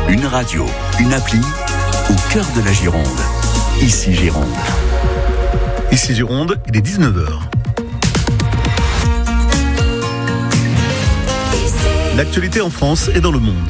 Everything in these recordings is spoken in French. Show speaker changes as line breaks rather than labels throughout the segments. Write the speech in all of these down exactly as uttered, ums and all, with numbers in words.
Une radio, une appli, au cœur de la Gironde. Ici Gironde.
Ici Gironde, il est dix-neuf heures. L'actualité en France et dans le monde.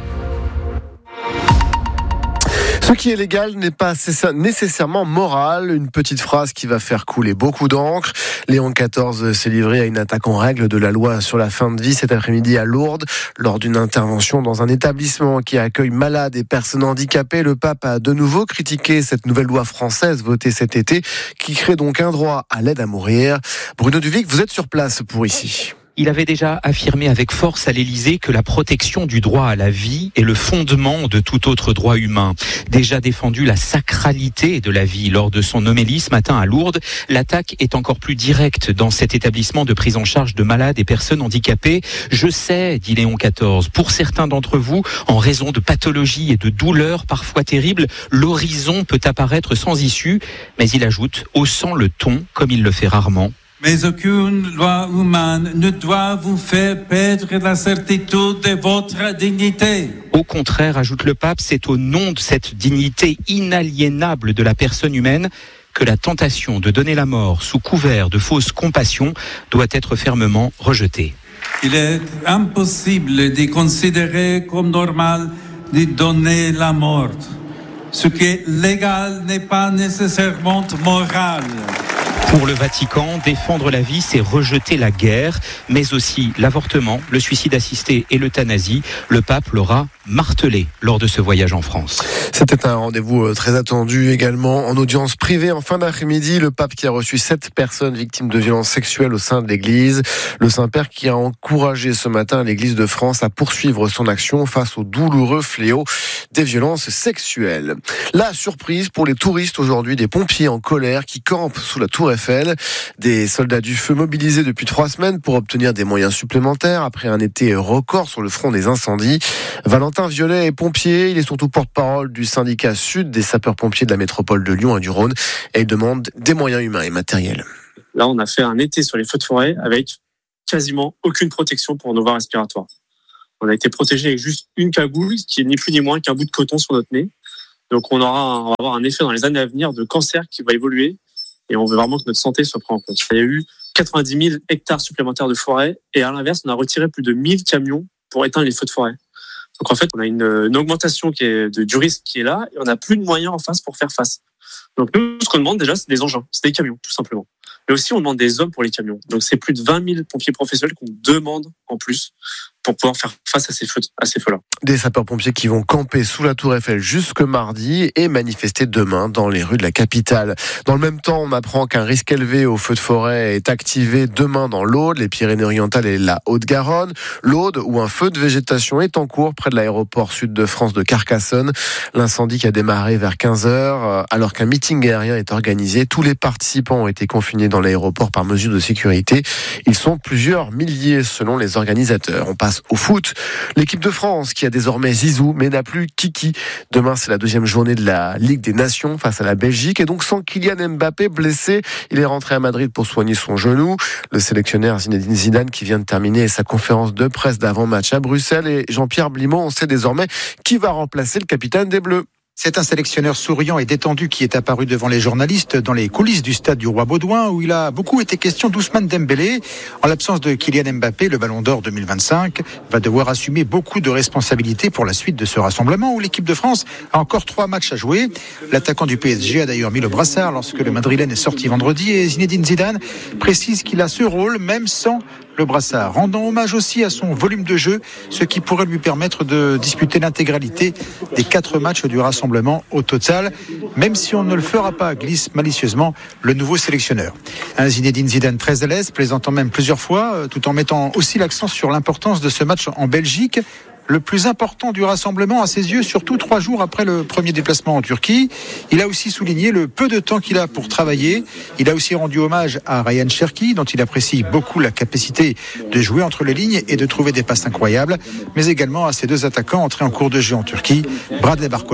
Ce qui est légal n'est pas nécessairement moral. Une petite phrase qui va faire couler beaucoup d'encre. Léon quatorze s'est livré à une attaque en règle de la loi sur la fin de vie cet après-midi à Lourdes. Lors d'une intervention dans un établissement qui accueille malades et personnes handicapées, le pape a de nouveau critiqué cette nouvelle loi française votée cet été qui crée donc un droit à l'aide à mourir. Bruno Duvic, vous êtes sur place pour ici.
Il avait déjà affirmé avec force à l'Élysée que la protection du droit à la vie est le fondement de tout autre droit humain. Déjà défendu la sacralité de la vie lors de son homélie ce matin à Lourdes, l'attaque est encore plus directe dans cet établissement de prise en charge de malades et personnes handicapées. Je sais, dit Léon quatorze, pour certains d'entre vous, en raison de pathologies et de douleurs parfois terribles, l'horizon peut apparaître sans issue, mais il ajoute, haussant le ton comme il le fait rarement.
Mais aucune loi humaine ne doit vous faire perdre la certitude de votre dignité.
Au contraire, ajoute le pape, c'est au nom de cette dignité inaliénable de la personne humaine que la tentation de donner la mort sous couvert de fausse compassion doit être fermement rejetée.
Il est impossible de considérer comme normal de donner la mort. Ce qui est légal n'est pas nécessairement moral.
Pour le Vatican, défendre la vie, c'est rejeter la guerre, mais aussi l'avortement, le suicide assisté et l'euthanasie. Le pape l'aura martelé lors de ce voyage en France.
C'était un rendez-vous très attendu également en audience privée en fin d'après-midi. Le pape qui a reçu sept personnes victimes de violences sexuelles au sein de l'Église. Le Saint-Père qui a encouragé ce matin l'Église de France à poursuivre son action face au douloureux fléau des violences sexuelles. La surprise pour les touristes aujourd'hui, des pompiers en colère qui campent sous la tour Eiffel. Des soldats du feu mobilisés depuis trois semaines pour obtenir des moyens supplémentaires après un été record sur le front des incendies. Valentin Violet est pompier, il est surtout porte-parole du syndicat Sud des sapeurs-pompiers de la métropole de Lyon et du Rhône et il demande des moyens humains et matériels.
Là, on a fait un été sur les feux de forêt avec quasiment aucune protection pour nos voies respiratoires. On a été protégé avec juste une cagoule qui est ni plus ni moins qu'un bout de coton sur notre nez. Donc on aura, on va avoir un effet dans les années à venir de cancer qui va évoluer. Et on veut vraiment que notre santé soit prise en compte. Il y a eu quatre-vingt-dix mille hectares supplémentaires de forêt. Et à l'inverse, on a retiré plus de mille camions pour éteindre les feux de forêt. Donc en fait, on a une, une augmentation qui est de, du risque qui est là. Et on n'a plus de moyens en face pour faire face. Donc nous, ce qu'on demande déjà, c'est des engins. C'est des camions, tout simplement. Mais aussi, on demande des hommes pour les camions. Donc c'est plus de vingt mille pompiers professionnels qu'on demande en plus pour pouvoir faire face à ces feux, à ces feux-là.
Des sapeurs-pompiers qui vont camper sous la tour Eiffel jusque mardi et manifester demain dans les rues de la capitale. Dans le même temps, on apprend qu'un risque élevé au feu de forêt est activé demain dans l'Aude, les Pyrénées-Orientales et la Haute-Garonne. L'Aude, où un feu de végétation est en cours près de l'aéroport sud de France de Carcassonne. L'incendie qui a démarré vers quinze heures, alors qu'un meeting aérien est organisé. Tous les participants ont été confinés dans l'aéroport par mesure de sécurité. Ils sont plusieurs milliers selon les organisateurs. On passe au foot. L'équipe de France qui a désormais Zizou mais n'a plus Kiki. Demain, c'est la deuxième journée de la Ligue des Nations face à la Belgique et donc sans Kylian Mbappé blessé. Il est rentré à Madrid pour soigner son genou. Le sélectionneur Zinedine Zidane qui vient de terminer sa conférence de presse d'avant-match à Bruxelles et Jean-Pierre Blimaud, on sait désormais qui va remplacer le capitaine des Bleus.
C'est un sélectionneur souriant et détendu qui est apparu devant les journalistes dans les coulisses du stade du Roi-Baudouin où il a beaucoup été question d'Ousmane Dembélé. En l'absence de Kylian Mbappé, le Ballon d'Or deux mille vingt-cinq va devoir assumer beaucoup de responsabilités pour la suite de ce rassemblement où l'équipe de France a encore trois matchs à jouer. L'attaquant du P S G a d'ailleurs mis le brassard lorsque le Madrilène est sorti vendredi et Zinedine Zidane précise qu'il a ce rôle même sans le brassard, rendant hommage aussi à son volume de jeu, ce qui pourrait lui permettre de disputer l'intégralité des quatre matchs du rassemblement au total, même si on ne le fera pas, glisse malicieusement le nouveau sélectionneur. Un Zinedine Zidane très à l'aise, plaisantant même plusieurs fois, tout en mettant aussi l'accent sur l'importance de ce match en Belgique. Le plus important du rassemblement à ses yeux, surtout trois jours après le premier déplacement en Turquie. Il a aussi souligné le peu de temps qu'il a pour travailler. Il a aussi rendu hommage à Ryan Cherki, dont il apprécie beaucoup la capacité de jouer entre les lignes et de trouver des passes incroyables, mais également à ses deux attaquants entrés en cours de jeu en Turquie, Bradley Barcola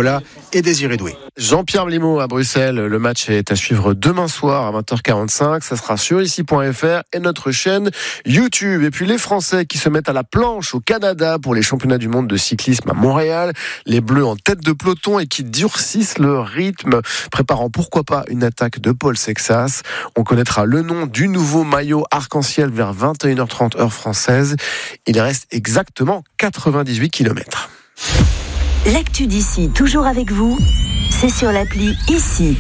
et Désiré Doué.
Jean-Pierre Blimaud à Bruxelles. Le match est à suivre demain soir à vingt heures quarante-cinq. Ça sera sur ici point f r et notre chaîne YouTube. Et puis les Français qui se mettent à la planche au Canada pour les championnats du monde de cyclisme à Montréal. Les Bleus en tête de peloton et qui durcissent le rythme, préparant pourquoi pas une attaque de Paul Sexas. On connaîtra le nom du nouveau maillot arc-en-ciel vers vingt et une heures trente heure française. Il reste exactement quatre-vingt-dix-huit kilomètres.
L'actu d'ici, toujours avec vous, c'est sur l'appli Ici.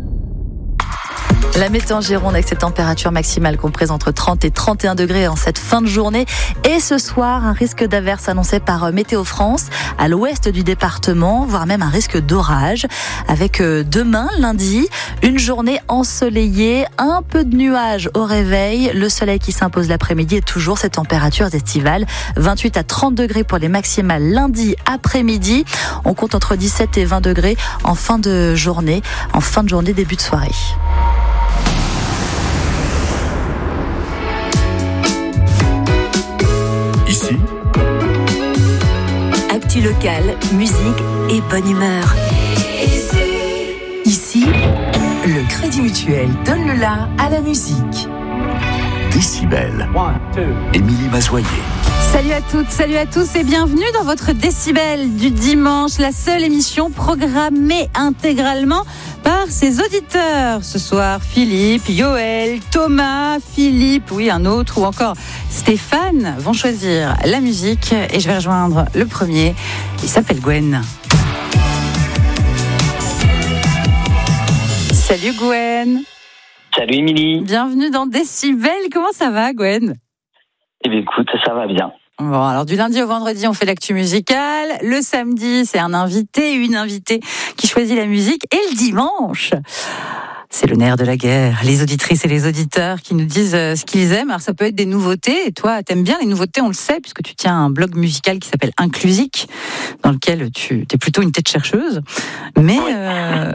La météo en Gironde avec cette température maximale comprise entre trente et trente et un degrés en cette fin de journée. Et ce soir, un risque d'averse annoncé par Météo France à l'ouest du département, voire même un risque d'orage. Avec demain, lundi, une journée ensoleillée, un peu de nuages au réveil. Le soleil qui s'impose l'après-midi et toujours ces températures estivales. vingt-huit à trente degrés pour les maximales lundi après-midi. On compte entre dix-sept et vingt degrés en fin de journée, en fin de journée, début de soirée.
Ici,
actu locale, musique et bonne humeur. Ici, le Crédit Mutuel donne le la à la musique.
Décibel. Émilie Mazoyer.
Salut à toutes, salut à tous et bienvenue dans votre Décibel du dimanche, la seule émission programmée intégralement par ses auditeurs. Ce soir, Philippe, Yoël, Thomas, Philippe, oui un autre ou encore Stéphane vont choisir la musique et je vais rejoindre le premier. Il s'appelle Gwen. Salut Gwen.
Salut Émilie.
Bienvenue dans Décibel. Comment ça va Gwen ?
Eh bien écoute, ça va bien.
Bon, alors du lundi au vendredi, on fait l'actu musicale. Le samedi, c'est un invité, une invitée qui choisit la musique. Et le dimanche, c'est le nerf de la guerre. Les auditrices et les auditeurs qui nous disent ce qu'ils aiment. Alors ça peut être des nouveautés. Et toi, t'aimes bien les nouveautés, on le sait, puisque tu tiens un blog musical qui s'appelle Inclusique, dans lequel tu es plutôt une tête chercheuse. Mais, oui. euh,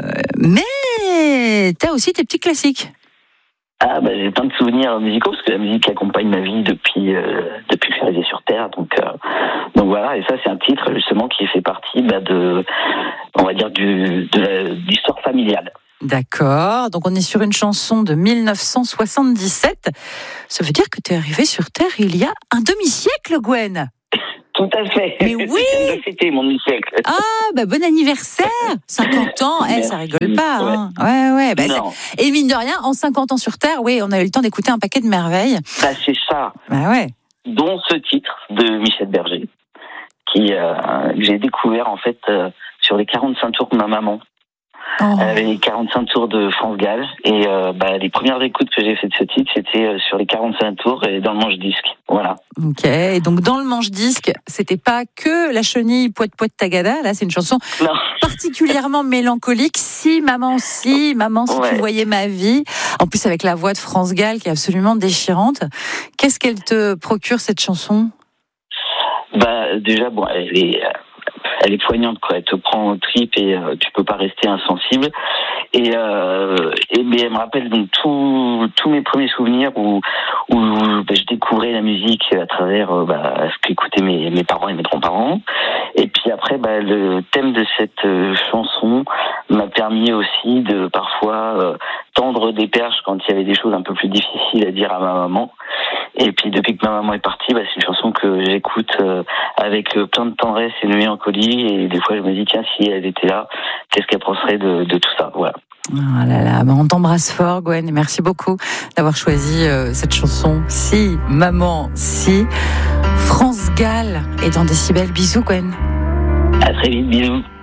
mais t'as aussi tes petits classiques.
Ah bah j'ai plein de souvenirs musicaux parce que la musique accompagne ma vie depuis euh, depuis que je suis arrivé sur Terre, donc euh, donc voilà. Et ça c'est un titre justement qui fait partie bah, de on va dire du de, la, de l'histoire familiale.
D'accord, donc on est sur une chanson de mille neuf cent soixante-dix-sept. Ça veut dire que tu es arrivé sur Terre il y a un demi-siècle, Gwen.
Tout à fait.
Mais oui.
C'était mon demi-siècle.
Ah, bah bon anniversaire. cinquante ans, eh, ça rigole pas. Hein. Ouais, ouais. Bah, et mine de rien, en cinquante ans sur Terre, oui, on a eu le temps d'écouter un paquet de merveilles.
Bah, c'est ça.
Bah ouais.
Dont ce titre de Michel Berger, qui euh, que j'ai découvert en fait euh, sur les quarante-cinq tours de ma maman. Oh. Elle avait les quarante-cinq tours de France Gall et euh, bah, les premières écoutes que j'ai fait de ce titre, c'était euh, sur les quarante-cinq tours et dans le manche-disque. Voilà.
Ok, et donc dans le manche-disque, c'était pas que la chenille poète poète tagada, là c'est une chanson non. particulièrement mélancolique. Si maman, si maman, si ouais. tu voyais ma vie. En plus avec la voix de France Gall qui est absolument déchirante. Qu'est-ce qu'elle te procure cette chanson ?
Bah déjà bon, elle est elle est poignante quoi, elle te prend au trip et euh, tu peux pas rester insensible. Et, euh, et mais elle me rappelle donc tous tous mes premiers souvenirs où où bah, je découvrais la musique à travers euh, bah, ce qu'écoutaient mes mes parents et mes grands-parents. Et puis après bah, le thème de cette euh, chanson m'a permis aussi de parfois euh, tendre des perches quand il y avait des choses un peu plus difficiles à dire à ma maman. Et puis depuis que ma maman est partie, bah, c'est une chanson que j'écoute euh, avec euh, plein de tendresse et de mélancolie. Et des fois, je me dis tiens, si elle était là, qu'est-ce qu'elle penserait de, de tout ça, voilà.
Oh là là, bah on t'embrasse fort, Gwen. Et merci beaucoup d'avoir choisi euh, cette chanson. Si, maman, si. France Gall est dans Décibel. Bisous, Gwen.
À très vite, bisous.